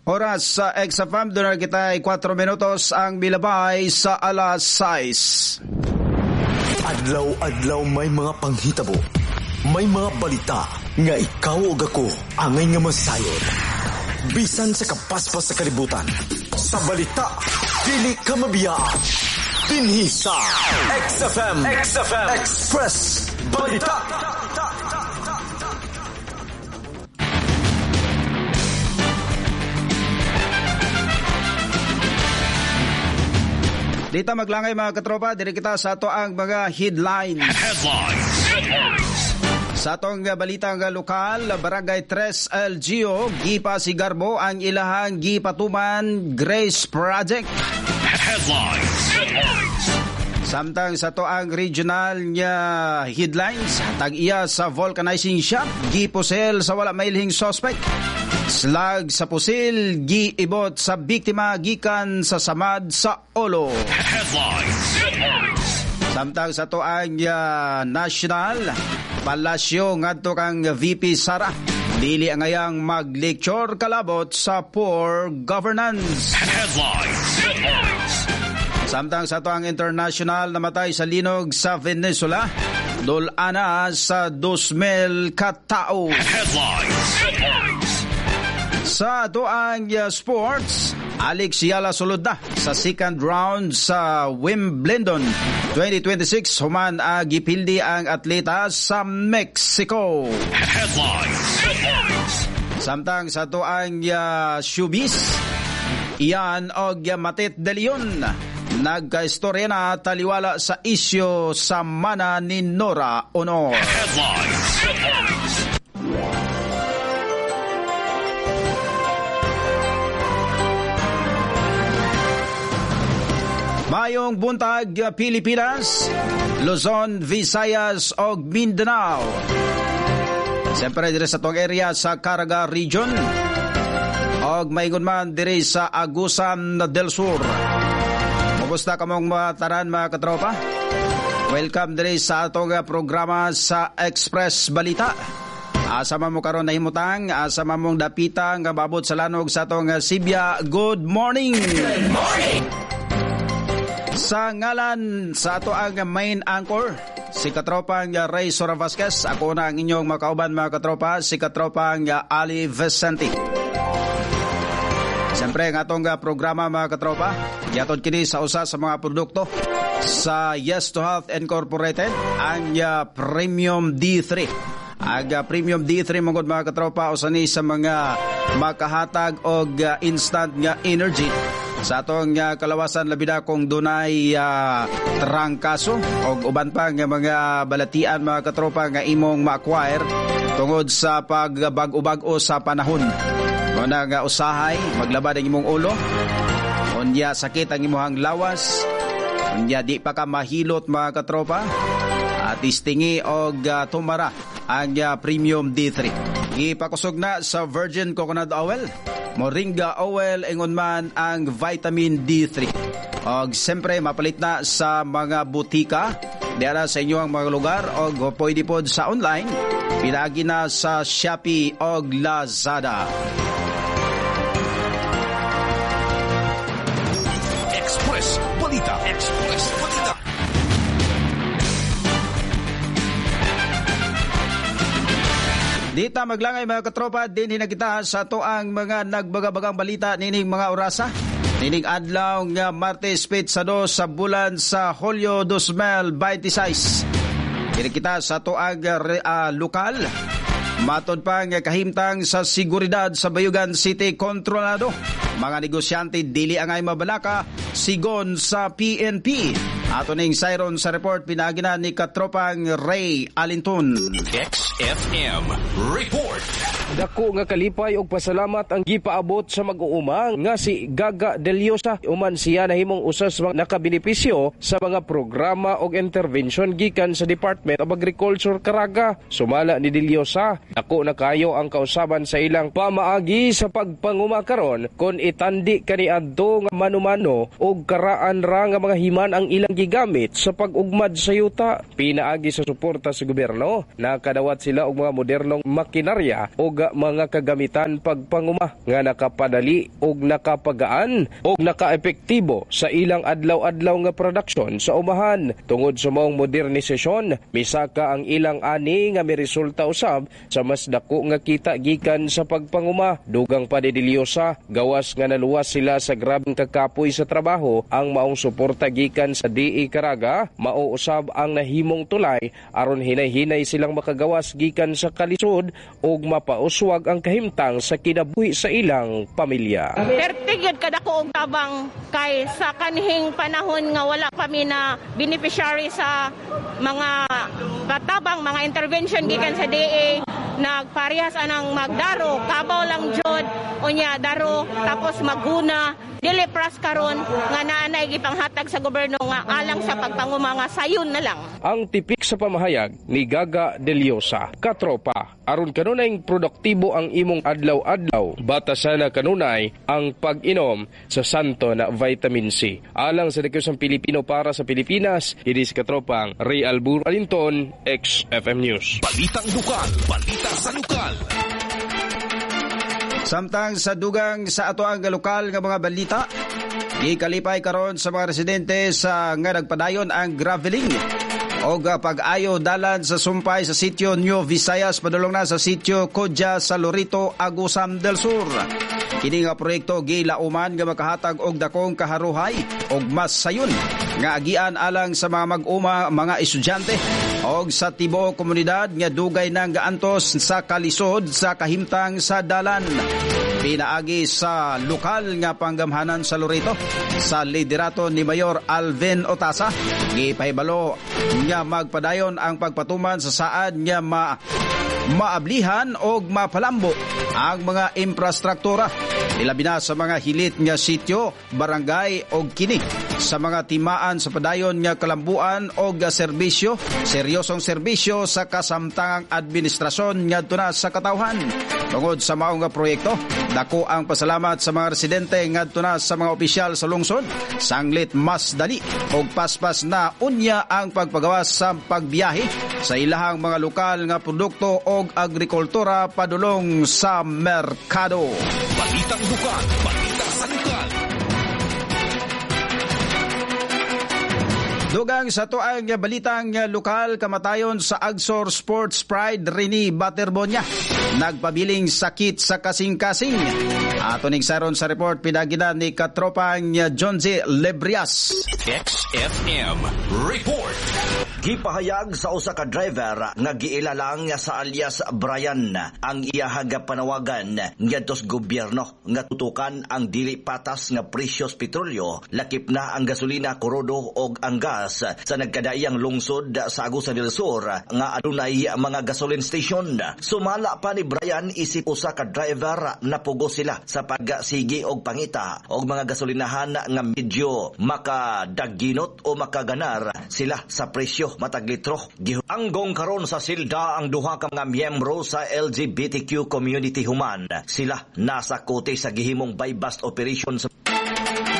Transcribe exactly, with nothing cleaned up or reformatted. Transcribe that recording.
Oras sa X F M, doon na kita ay four minutos ang milabay sa alas sais. Adlaw-adlaw may mga panghitabo, may mga balita nga ikaw o ako angay nga masayon. Bisan sa kapaspas sa kalibutan, sa balita, dili ka mabiyaan. Dinhi sa X F M, X F M Express Balita. Dito maglangay mga katropa, diri kita sa ato ang mga headlines. Headlines. Headlines. Sa atong balitang lokal, Barangay tres L G O, gipa si Garbo ang ilahang gipatuman Grace Project. Headlines. Headlines. Samtang sa to ang regional nga headlines, tag-iya sa vulcanizing shop, giposel sa wala mailhing suspect. Slag sa pusil, giibot sa biktima gikan sa samad sa ulo. Headlines. Headlines. Samtang sa to ang uh, national, palasyo ngadto kang V P Sara, dili angayang mag-lecture kalabot sa poor governance. Headlines. Headlines. Samtang sa to ang international, namatay sa linog sa Venezuela, dulana sa two mil katao. Headlines. Headlines. Sa to ang uh, sports, Alex Yala sulod na sa second round sa Wimbledon twenty twenty-six, human agipildi ang atleta sa Mexico. Headlines. Headlines. Samtang sa to ang uh, showbiz, Ian og Matet de Leon nagkaistorya na taliwala sa isyo sa mana ni Nora Honor. Headlines. Headlines. Mayong buntag Pilipinas, Luzon, Visayas o Mindanao. Siyempre dire sa tong area sa Caraga Region og mayingon man dire sa Agusan del Sur. Kumusta ka mong mga tanan mga katropa? Welcome dire sa atong programa sa Express Balita. Asa man mo karon nahimutang, asa man mong dapitang mababot sa lanog sa atong Sibya. Good morning. Good morning. Sa ngalan sa ato ang main anchor, si katropang Ray Sora Vasquez, ako na ang inyong makauban mga katropa, si katropang Ali Vicente. Siyempre ang atong programa mga katropa, yatod kini sa usa sa mga produkto sa Yes to Health Incorporated, ang uh, Premium D three. Ang uh, Premium D three mongod mga katropa, usani sa mga makahatag og uh, instant nga energy sa atong uh, kalawasan, labi na kung dunay uh, trangkaso o uban pa nga mga balatian mga katropa nga imong ma-acquire tungod sa pagbag-ubag-o sa panahon. Kung na nga usahay, maglabad ang imong ulo, unya sakit ang imong lawas, unya di pa ka mahilot mga katropa, at istingi o uh, tumara ang uh, Premium D three. Ipakusog na sa virgin coconut oil, moringa oil, ingon man ang vitamin D three. Og siyempre mapalit na sa mga butika diara sa inyong mga lugar og pwede pod sa online, pinagi na sa Shopee og Lazada. Express Balita. Express Balita. Dita maglangay mga katropa, din hinagita sa to ang mga nagbagabagang balita nining mga orasa. Nining adlaw nga Martes Petsado sa bulan sa Hulyo two mil twenty-six. Hinagita sa to ang uh, lokal. Matod pa nga kahimtang sa seguridad sa Bayugan City kontrolado. Mga negosyante dili angay mabalaka sigon sa P N P. Ato ning siron sa report pinagina ni katropang Ray Alinton. X F M Report. Dako nga kalipay og pasalamat ang gipaabot sa mag-uumang nga si Gaga Deliosa, uman siya nahimong usa sa nakabenepisyo sa mga programa og intervention gikan sa Department of Agriculture Caraga. Sumala ni Deliosa, dako na kayo ang kausaban sa ilang pamaagi sa pagpanguma karon kon itandi kaniadto nga manumano og karaan ra nga mga himan ang ilang gigamit sa pag-ugmad sa yuta. Pinaagi sa suporta sa gobyerno, nakadawat sila og mga modernong makinarya o mga kagamitan pagpanguma nga nakapadali og nakapagaan og nakaepektibo sa ilang adlaw-adlaw nga produksyon sa umahan. Tungod sa maong modernisasyon, misaka ang ilang ani nga may resulta usab sa mas dako nga kita gikan sa pagpanguma. Dugang pa Deliosa, gawas nga naluwas sila sa grabeng kakapoy sa trabaho. Ang maong suporta gikan sa D E Caraga, mao usab ang nahimong tulay aron hinay-hinay silang makagawas gikan sa kalisod ug mapauswag ang kahimtang sa kinabuhi sa ilang pamilya. Pertigid kada ko og tabang kay sa kanhing panahon nga wala kami na beneficiary sa mga katabang mga intervention gikan sa D E, nagparehas anang magdaro, kabaw lang jud unya daro tapos maguna dili pras karon nga naanay gipanghatag sa gobyerno nga alang sa pagpanguma nga sayon na lang. Ang tipik sa pamahayag ni Gaga Deliosa, katropa, aron kanunay produktibo ang imong adlaw-adlaw, batasan na kanunay ang pag-inom sa santo na vitamin C. Alang sa Negosyong Pilipino para sa Pilipinas, it is katropang Ray Albur Alinton, X F M News. Balitang lokal, balita sa lokal. Samtang sa dugang sa ato ang lokal nga mga balita, gikalipay karon sa mga residente sa nga nagpadayon ang graveling o pag-ayo dalan sa sumpay sa sitio New Visayas padulong na sa sitio Kodja sa Lorito, Agusam del Sur. Kini nga proyekto gilauman nga makahatag og dakong kaharuhay og mas sayon nga agian alang sa mga mag-uma mga estudyante og sa tibuok komunidad nga dugay nang gaantos sa kalisod sa kahimtang sa dalan. Pinaagi sa lokal nga panggamhanan sa Lorito sa liderato ni Mayor Alvin Otasa, gipahibalo nga magpadayon ang pagpatuman sa saad nga ma maablihan o mapalambo ang mga infrastruktura, ilabi na sa mga hilit nga sityo, barangay o kini sa mga timaan sa padayon nga kalambuan o serbisyo, seryosong serbisyo sa kasamtangang administrasyon nga na sa katawhan. Tungod sa maong nga proyekto, dako ang pasalamat sa mga residente nga na sa mga opisyal sa lungsod, sanglit mas dali o paspas na unya ang pagpagawas sa pagbiyahe sa ilahang mga lokal nga produkto o agrikultura padulong sa merkado. Balitang lokal, balita sa lokal. Dugang sa tuang nga balitang lokal, kamatayon sa Agsor Sports Pride Rini Baterbonya, nagpabiling sakit sa kasing-kasing. Ato ning saron sa report pinagidan ni katropang Jonze Lebrias. X F M Report. Gipahayag sa usa ka driver nga giilalang sa alias Brian ang iyahang panawagan ngadto sa gobyerno nga tutukan ang dili patas nga presyo sa petrolyo, lakip na ang gasolina, krudo og ang gas sa nagkadaiyang lungsod sa Agusan del Sur nga adunay mga gasoline station. Sumala pa ni Brian isip usa ka driver na pugo sila sa pagsigi og pangita og mga gasolinahan nga medyo makadaginot o makaganar sila sa presyo matag litro. Gihanggong karon sa silda ang duha ka mga miyembro sa L G B T Q community human. Sila nasa kote sa gihimong buy-bust operation sa